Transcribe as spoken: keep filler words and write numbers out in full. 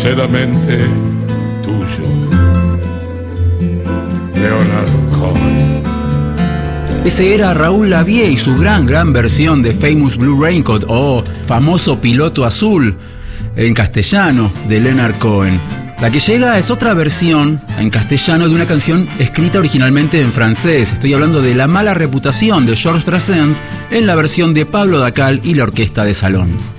sinceramente tuyo, Leonard Cohen. Ese era Raúl Lavie y su gran, gran versión de Famous Blue Raincoat o Famoso Piloto Azul en castellano de Leonard Cohen. La que llega es otra versión en castellano de una canción escrita originalmente en francés. Estoy hablando de La mala reputación de Georges Brassens en la versión de Pablo Dacal y la Orquesta de Salón.